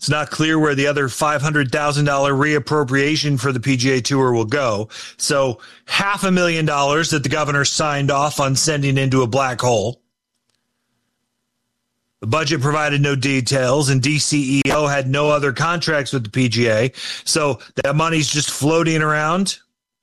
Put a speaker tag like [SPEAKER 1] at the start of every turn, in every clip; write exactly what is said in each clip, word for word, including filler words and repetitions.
[SPEAKER 1] It's not clear where the other five hundred thousand dollars reappropriation for the P G A Tour will go. So half a million dollars that the governor signed off on sending into a black hole. The budget provided no details, and D C E O had no other contracts with the P G A. So that money's just floating around.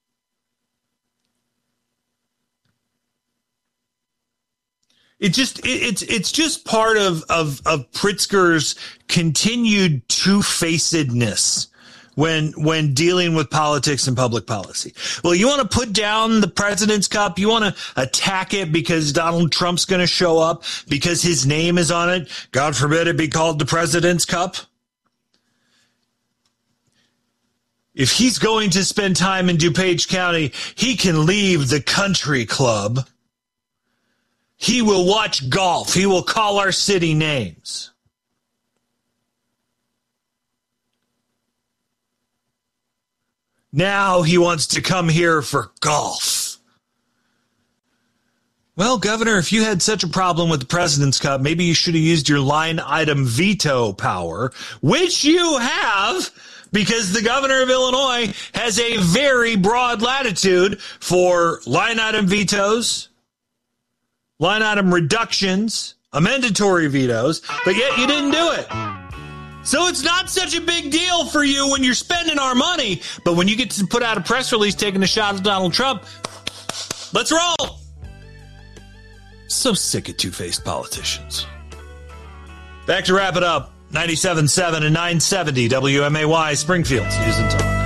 [SPEAKER 1] It just it, it's it's just part of, of of Pritzker's continued two-facedness when when dealing with politics and public policy. Well, you want to put down the President's Cup, you want to attack it because Donald Trump's going to show up because his name is on it. God forbid it be called the President's Cup. If he's going to spend time in DuPage County, he can leave the country club. He will watch golf. He will call our city names. Now he wants to come here for golf. Well, Governor, if you had such a problem with the President's Cup, maybe you should have used your line item veto power, which you have, because the governor of Illinois has a very broad latitude for line item vetoes, line item reductions, amendatory vetoes, but yet you didn't do it. So it's not such a big deal for you when you're spending our money, but when you get to put out a press release taking a shot at Donald Trump, let's roll. So sick of two-faced politicians. Back to wrap it up. ninety-seven point seven and nine seventy W M A Y, Springfield's News and Talk.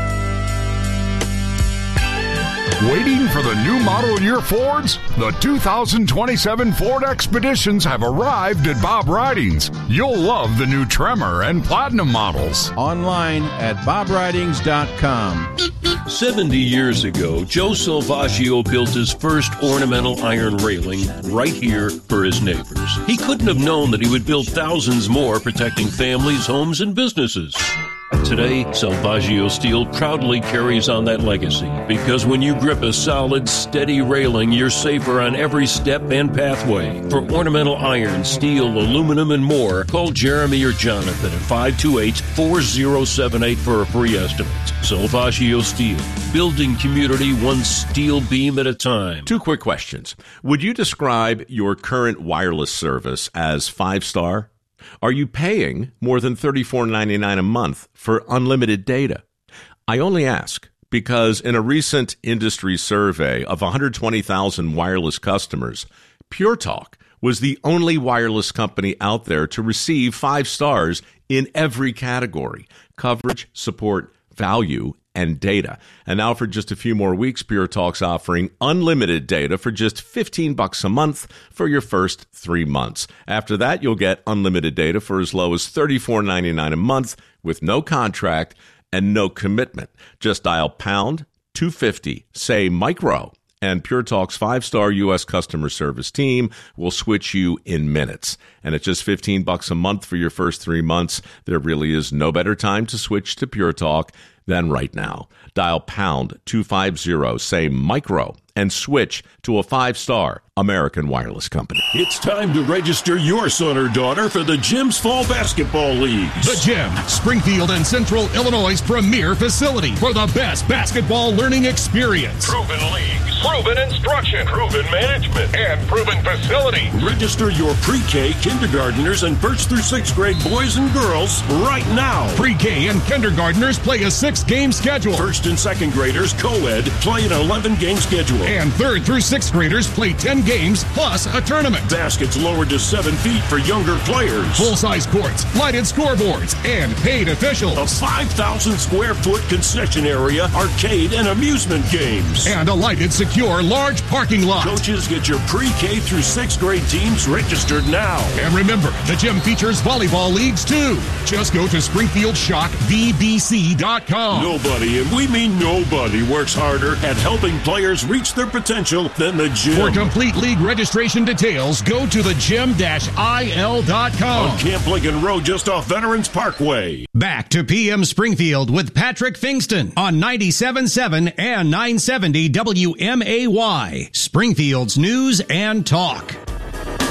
[SPEAKER 2] Waiting for the new model year Fords? The two thousand twenty-seven Ford Expeditions have arrived at Bob Ridings. You'll love the new Tremor and Platinum models.
[SPEAKER 3] Online at bob ridings dot com.
[SPEAKER 4] seventy years ago, Joe Salvaggio built his first ornamental iron railing right here for his neighbors. He couldn't have known that he would build thousands more, protecting families, homes, and businesses. Today, Salvaggio Steel proudly carries on that legacy, because when you grip a solid, steady railing, you're safer on every step and pathway. For ornamental iron, steel, aluminum, and more, call Jeremy or Jonathan at five two eight, four zero seven eight for a free estimate. Salvaggio Steel, building community one steel beam at a time.
[SPEAKER 5] Two quick questions. Would you describe your current wireless service as five-star? Are you paying more than thirty-four ninety-nine a month for unlimited data? I only ask because in a recent industry survey of one hundred twenty thousand wireless customers, Pure Talk was the only wireless company out there to receive five stars in every category: coverage, support, value, and data. And now for just a few more weeks, Pure Talk's offering unlimited data for just fifteen bucks a month for your first three months. After that, you'll get unlimited data for as low as thirty-four ninety-nine a month with no contract and no commitment. Just dial pound two fifty, say micro, and Pure Talk's five-star U S customer service team will switch you in minutes. And at just fifteen bucks a month for your first three months, there really is no better time to switch to Pure Talk than right now. Dial pound two fifty, say micro, and switch to a five-star American wireless company.
[SPEAKER 4] It's time to register your son or daughter for the Gym's Fall Basketball Leagues.
[SPEAKER 6] The Gym, Springfield and Central Illinois' premier facility for the best basketball learning experience.
[SPEAKER 7] Proven leagues, proven instruction, proven management, and proven facility.
[SPEAKER 4] Register your pre-K, kindergartners, and first through sixth grade boys and girls right now.
[SPEAKER 6] Pre-K and kindergartners play a six-game schedule.
[SPEAKER 4] First and second graders, co-ed, play an eleven-game schedule.
[SPEAKER 6] And third through sixth graders play ten games plus a tournament.
[SPEAKER 4] Baskets lowered to seven feet for younger players.
[SPEAKER 6] Full-size courts, lighted scoreboards, and paid officials.
[SPEAKER 4] A five thousand square foot concession area, arcade, and amusement games.
[SPEAKER 6] And a lighted, secure, large parking lot.
[SPEAKER 4] Coaches, get your pre-K through sixth grade teams registered now.
[SPEAKER 6] And remember, the gym features volleyball leagues too. Just go to Springfield Shock V B C dot com.
[SPEAKER 4] Nobody, and we mean nobody, works harder at helping players reach their potential than the gym.
[SPEAKER 6] For complete league registration details, go to the gym dash I L dot com.
[SPEAKER 4] On Camp Lincoln Road, just off Veterans Parkway.
[SPEAKER 6] Back to P M Springfield with Patrick Fingston on ninety-seven point seven and nine seventy W M A Y, Springfield's News and Talk.